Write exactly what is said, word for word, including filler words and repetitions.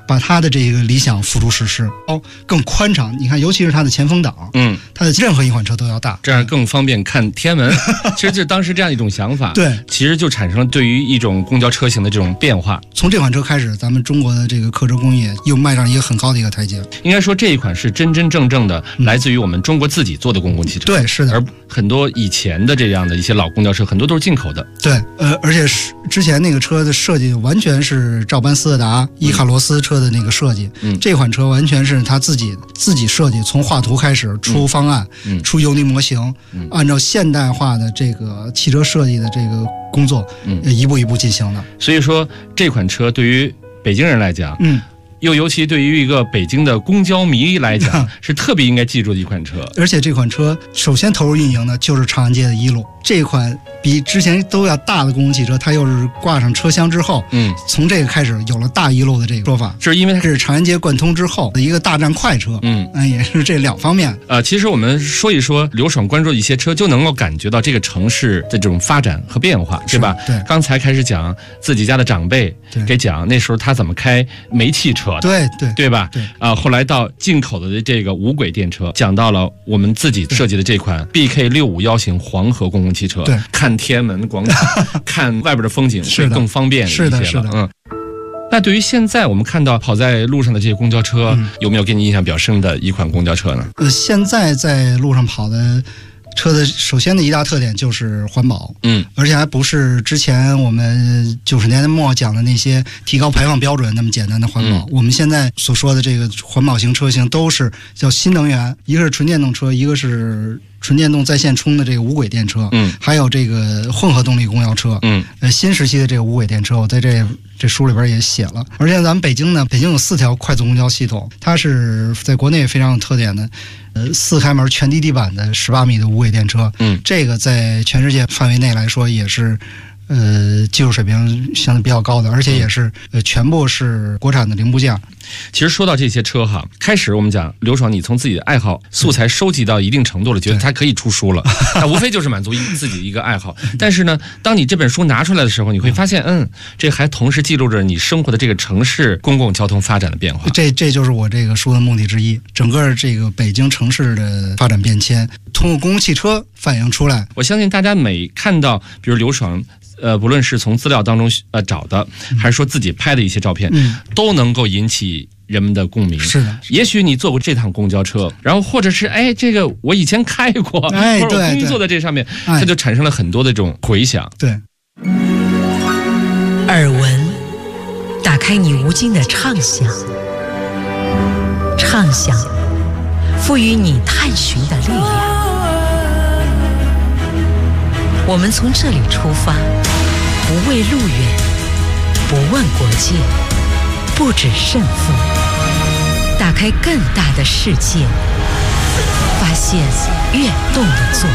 把他的这个理想付诸实施，哦，更宽敞。你看，尤其是它的前风挡，嗯，它的任何一款车都要大， 这样更方便看天文。其实就是当时这样一种想法， 对， 其实就产生了对于一种公交车型的这种变化。 从这款车开始，咱们中国的这个客车工业又迈上一个很高的一个台阶。 应该说这一款是真真正正的来自于我们中国自己做的公共汽车， 对，是的。 而很多以前的这样的一些老公交车，很多都是进口的。 对，呃，而且是之前那个车的设计完全是照搬斯柯达伊卡罗斯车的那个设计，嗯，这款车完全是他自己自己设计，从画图开始出方案，嗯，出油泥模型，嗯，按照现代化的这个汽车设计的这个工作，嗯，一步一步进行的。 所以说这款车对于北京人来讲， 嗯。 又尤其对于一个北京的公交迷来讲，是特别应该记住的一款车。 而且这款车首先投入运营的就是长安街的一路，这款比之前都要大的公共汽车，它又是挂上车厢之后，嗯，从这个开始有了大一路的这个说法， 是因为它是长安街贯通之后的一个大站快车，嗯，嗯，也是这两方面。 呃，其实我们说一说刘爽关注的一些车，就能够感觉到这个城市的这种发展和变化，对吧？ 对。 刚才开始讲自己家的长辈，给讲那时候他怎么开煤气车的， 对对对吧？ 对啊、呃，后来到进口的这个无轨电车，讲到了我们自己设计的这款 B K 六五幺型黄河公共汽车， 对， 看天安门广场，看外边的风景会更方便一些了。 是的，是的， 嗯。那对于现在我们看到跑在路上的这些公交车，嗯、有没有给你印象比较深的一款公交车呢？ 呃，现在在路上跑的车的首先的一大特点就是环保，嗯，而且还不是之前我们九十年代末讲的那些提高排放标准那么简单的环保。嗯、我们现在所说的这个环保型车型都是叫新能源，一个是纯电动车，一个是纯电动在线充的这个无轨电车，嗯，还有这个混合动力公交车，嗯，呃，新时期的这个无轨电车，我在这这书里边也写了。而且咱们北京呢，北京有四条快速公交系统，它是在国内非常有特点的。呃，四开门全地地板的十八米的无轨电车，嗯，这个在全世界范围内来说也是，呃，技术水平相对比较高的，而且也是呃全部是国产的零部件。 其实说到这些车哈，开始我们讲刘爽，你从自己的爱好素材收集到一定程度了，觉得它可以出书了，那无非就是满足自己的一个爱好。但是呢，当你这本书拿出来的时候，你会发现，嗯，这还同时记录着你生活的这个城市公共交通发展的变化。 这这就是我这个书的目的之一。整个这个北京城市的发展变迁，通过公共汽车反映出来。 我相信大家每看到，比如刘爽。呃，不论是从资料当中呃找的，还是说自己拍的一些照片，嗯，都能够引起人们的共鸣。 是的， 也许你坐过这趟公交车，然后或者是哎，这个我以前开过， 哎， 或者我工作在这上面，它就产生了很多的这种回响。 对， 耳闻，打开你无尽的畅想，畅想，赋予你探寻的力量。我们从这里出发，不畏路远，不问国界，不止胜负，打开更大的世界，发现跃动的作